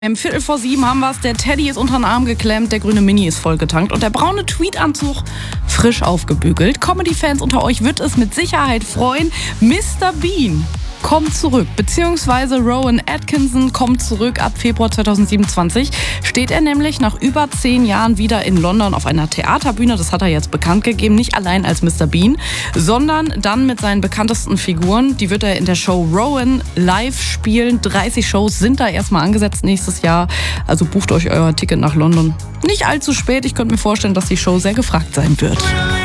Um 6:45 haben wir es. Der Teddy ist unter den Arm geklemmt, der grüne Mini ist vollgetankt und der braune Tweedanzug frisch aufgebügelt. Comedy-Fans unter euch wird es mit Sicherheit freuen. Mr. Bean kommt zurück, beziehungsweise Rowan Atkinson kommt zurück. Ab Februar 2027 steht er nämlich nach über 10 Jahren wieder in London auf einer Theaterbühne. Das hat er jetzt bekannt gegeben, nicht allein als Mr. Bean, sondern dann mit seinen bekanntesten Figuren. Die wird er in der Show Rowan live spielen. 30 Shows sind da erstmal angesetzt nächstes Jahr. Also bucht euch euer Ticket nach London. Nicht allzu spät, ich könnte mir vorstellen, dass die Show sehr gefragt sein wird.